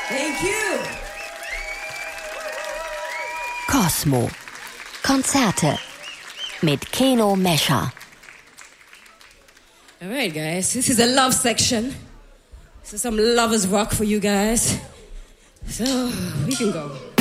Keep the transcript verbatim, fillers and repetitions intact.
Thank you. Cosmo. Konzerte mit Keno Mescher. All right, guys. This is a love section. This is some lovers rock for you guys. So, we can go.